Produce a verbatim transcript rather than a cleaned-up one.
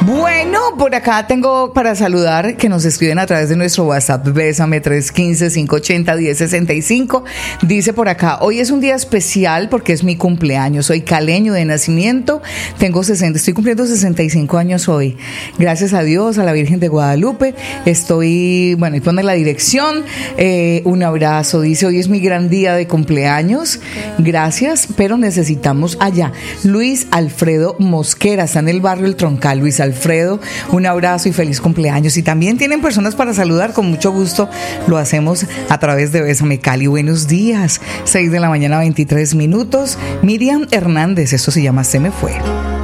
Bueno, por acá tengo para saludar que nos escriben a través de nuestro WhatsApp, Bésame tres uno cinco, cinco ocho cero, uno cero seis cinco. Dice por acá, hoy es un día especial porque es mi cumpleaños. Soy caleño de nacimiento, tengo sesenta, estoy cumpliendo sesenta y cinco años hoy. Gracias a Dios, a la Virgen de Guadalupe. Estoy, bueno, y pone la dirección. Eh, un abrazo, dice, hoy es mi gran día de cumpleaños. Gracias, pero necesitamos allá. Luis Alfredo Mosquera, está en el barrio El Troncal. Luis Alfredo, un abrazo y feliz cumpleaños. Y también tienen personas para saludar, con mucho gusto lo hacemos a través de Bésame Cali. Buenos días, seis de la mañana, veintitrés minutos. Miriam Hernández, esto se llama Se Me Fue.